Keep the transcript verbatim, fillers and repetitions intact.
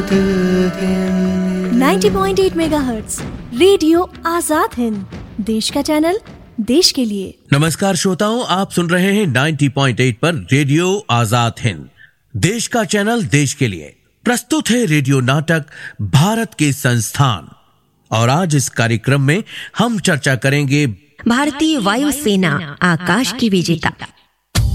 नब्बे पॉइंट आठ megahertz radio Azad Hind, देश का चैनल, देश के लिए। नमस्कार श्रोताओं, आप सुन रहे हैं नब्बे पॉइंट आठ पर रेडियो आजाद हिंद, देश का चैनल, देश के लिए। प्रस्तुत है रेडियो नाटक भारत के संस्थान, और आज इस कार्यक्रम में हम चर्चा करेंगे भारतीय वायुसेना आकाश की विजेता